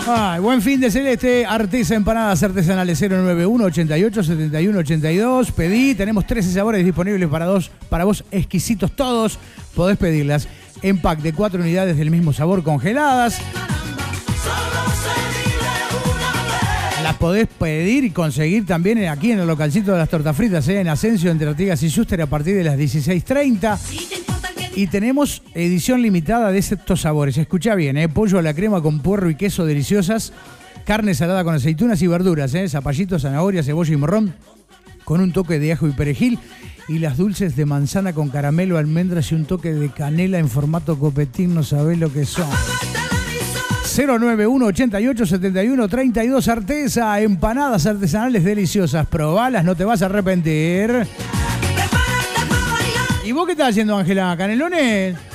Ay, buen fin de Celeste. Artesa Empanadas Artesanales 091 88 71 82. Pedí, tenemos 13 sabores disponibles para vos, exquisitos todos. Podés pedirlas en pack de 4 unidades del mismo sabor congeladas. Las podés pedir y conseguir también aquí en el localcito de las tortas fritas, en Asensio, entre Artigas y Schuster, a partir de las 16:30. Y tenemos edición limitada de estos sabores. Escuchá bien, pollo a la crema con puerro y queso deliciosas, carne salada con aceitunas y verduras, zapallito, zanahoria, cebolla y morrón, con un toque de ajo y perejil, y las dulces de manzana con caramelo, almendras y un toque de canela en formato copetín. No sabés lo que son. 091 88 71 32. Artesa, empanadas artesanales deliciosas. Probalas, no te vas a arrepentir. ¿Y vos qué estás haciendo, Ángela? ¿Canelones?